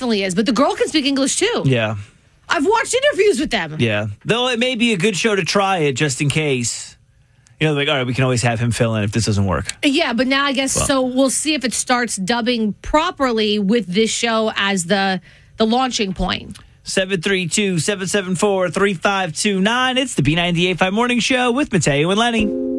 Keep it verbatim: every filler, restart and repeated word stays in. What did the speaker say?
definitely is. But the girl can speak English too. Yeah. I've watched interviews with them. Yeah. Though it may be a good show to try it just in case. You know, like, all right, we can always have him fill in if this doesn't work. Yeah, but now I guess, Well. so we'll see if it starts dubbing properly with this show as the the launching point. seven three two, seven seven four, three five two nine. It's the B ninety-eight point five Morning Show with Mateo and Lenny.